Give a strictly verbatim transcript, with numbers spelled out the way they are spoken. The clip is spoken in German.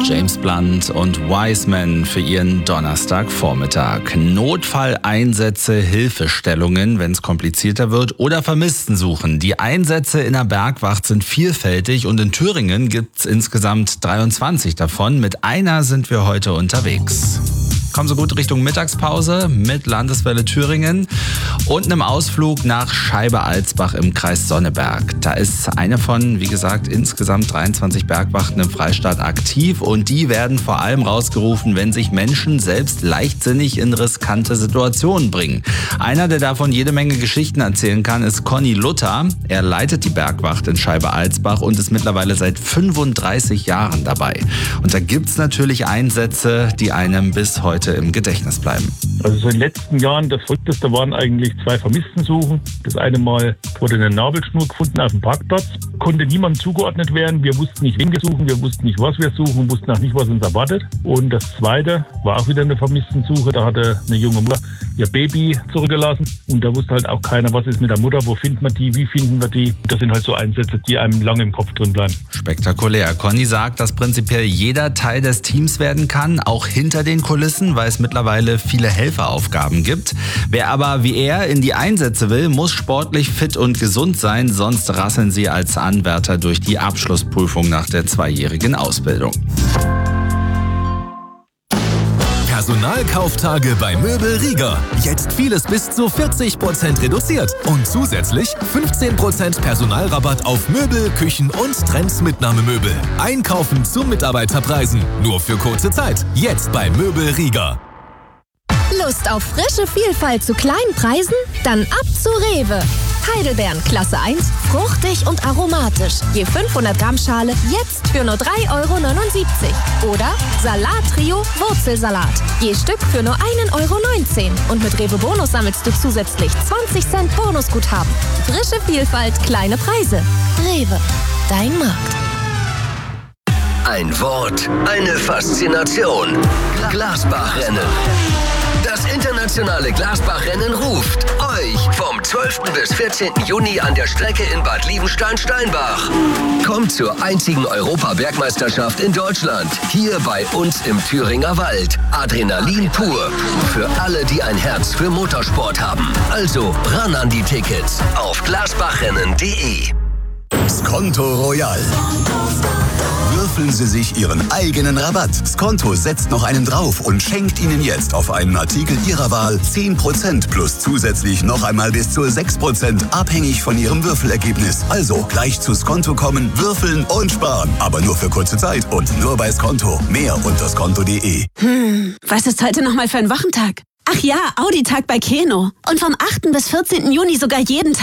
James Blunt und Wiseman für ihren Donnerstagvormittag. Notfalleinsätze, Hilfestellungen, wenn es komplizierter wird, oder Vermisstensuchen. Die Einsätze in der Bergwacht sind vielfältig und in Thüringen gibt es insgesamt dreiundzwanzig davon. Mit einer sind wir heute unterwegs. Kommen so gut Richtung Mittagspause mit Landeswelle Thüringen und einem Ausflug nach Scheibe-Alsbach im Kreis Sonneberg. Da ist eine von, wie gesagt, insgesamt dreiundzwanzig Bergwachten im Freistaat aktiv und die werden vor allem rausgerufen, wenn sich Menschen selbst leichtsinnig in riskante Situationen bringen. Einer, der davon jede Menge Geschichten erzählen kann, ist Conny Luther. Er leitet die Bergwacht in Scheibe-Alsbach und ist mittlerweile seit fünfunddreißig Jahren dabei. Und da gibt's natürlich Einsätze, die einem bis heute im Gedächtnis bleiben. Also so in den letzten Jahren, das verrückteste waren eigentlich zwei Vermisstensuchen. Das eine Mal wurde eine Nabelschnur gefunden auf dem Parkplatz. Konnte niemandem zugeordnet werden. Wir wussten nicht, wen wir suchen. Wir wussten nicht, was wir suchen. Wussten auch nicht, was uns erwartet. Und das zweite war auch wieder eine Vermisstensuche. Da hatte eine junge Mutter ihr Baby zurückgelassen. Und da wusste halt auch keiner, was ist mit der Mutter, wo findet man die, wie finden wir die. Das sind halt so Einsätze, die einem lange im Kopf drin bleiben. Spektakulär. Conny sagt, dass prinzipiell jeder Teil des Teams werden kann, auch hinter den Kulissen, weil es mittlerweile viele Helferaufgaben gibt. Wer aber wie er in die Einsätze will, muss sportlich fit und gesund sein, sonst rasseln sie als Anwärter durch die Abschlussprüfung nach der zweijährigen Ausbildung. Personalkauftage bei Möbel Rieger. Jetzt vieles bis zu vierzig Prozent reduziert. Und zusätzlich fünfzehn Prozent Personalrabatt auf Möbel, Küchen und Trends-Mitnahmemöbel. Einkaufen zu Mitarbeiterpreisen. Nur für kurze Zeit. Jetzt bei Möbel Rieger. Lust auf frische Vielfalt zu kleinen Preisen? Dann ab zu Rewe. Heidelbeeren Klasse eins, fruchtig und aromatisch. Je fünfhundert Gramm Schale jetzt für nur drei Euro neunundsiebzig. Oder Salat-Trio Wurzelsalat. Je Stück für nur ein Euro neunzehn. Und mit Rewe Bonus sammelst du zusätzlich zwanzig Cent Bonusguthaben. Frische Vielfalt, kleine Preise. Rewe, dein Markt. Ein Wort, eine Faszination. Glasbachrennen. Das internationale Glasbachrennen ruft euch vom zwölften bis vierzehnten Juni an der Strecke in Bad Liebenstein-Steinbach. Kommt zur einzigen Europabergmeisterschaft in Deutschland. Hier bei uns im Thüringer Wald. Adrenalin pur. Für alle, die ein Herz für Motorsport haben. Also ran an die Tickets auf glasbachrennen punkt de. Skonto Royal. Würfeln Sie sich Ihren eigenen Rabatt. Skonto setzt noch einen drauf und schenkt Ihnen jetzt auf einen Artikel Ihrer Wahl zehn Prozent plus zusätzlich noch einmal bis zu sechs Prozent abhängig von Ihrem Würfelergebnis. Also gleich zu Skonto kommen, würfeln und sparen. Aber nur für kurze Zeit und nur bei Skonto. Mehr unter skonto punkt de. Hm, was ist heute nochmal für ein Wochentag? Ach ja, Audi-Tag bei Keno. Und vom achten bis vierzehnten Juni sogar jeden Tag